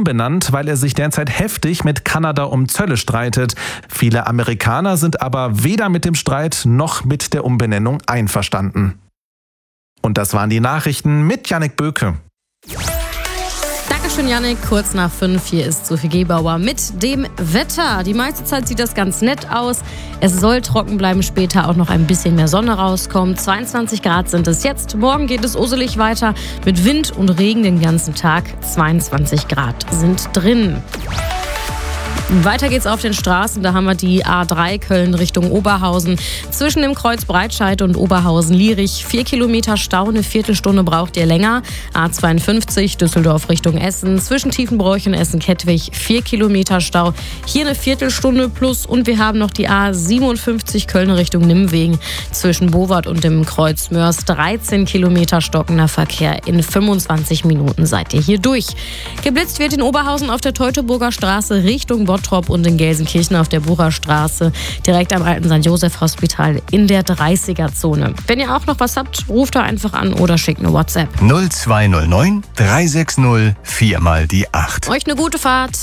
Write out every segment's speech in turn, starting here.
umbenannt, weil er sich derzeit heftig mit Kanada um Zölle streitet. Viele Amerikaner sind aber weder mit dem Streit noch mit der Umbenennung einverstanden. Und das waren die Nachrichten mit Jannik Böke. Dankeschön, Jannik. Kurz nach 5, hier ist Sophie Gebauer mit dem Wetter. Die meiste Zeit sieht das ganz nett aus. Es soll trocken bleiben, später auch noch ein bisschen mehr Sonne rauskommen. 22 Grad sind es jetzt. Morgen geht es uselig weiter mit Wind und Regen den ganzen Tag. 22 Grad sind drin. Weiter geht's auf den Straßen, da haben wir die A3 Köln Richtung Oberhausen. Zwischen dem Kreuz Breitscheid und Oberhausen-Lierich 4 Kilometer Stau, eine Viertelstunde braucht ihr länger. A52 Düsseldorf Richtung Essen, zwischen Tiefenbroich und Essen-Kettwig 4 Kilometer Stau, hier eine Viertelstunde plus. Und wir haben noch die A57 Köln Richtung Nimwegen, zwischen Bowart und dem Kreuz Mörs 13 Kilometer stockender Verkehr. In 25 Minuten seid ihr hier durch. Geblitzt wird in Oberhausen auf der Teutoburger Straße Richtung Bottrop und in Gelsenkirchen auf der Bucherstraße, direkt am alten St. Joseph Hospital in der 30er-Zone. Wenn ihr auch noch was habt, ruft da einfach an oder schickt eine WhatsApp. 0209 360 4 mal die 8. Euch eine gute Fahrt.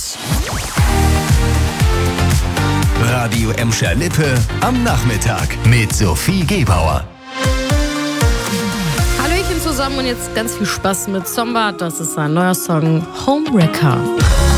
Radio Emscher Lippe am Nachmittag mit Sophie Gebauer. Hallöchen zusammen und jetzt ganz viel Spaß mit Zomba. Das ist ein neuer Song, Homewrecker.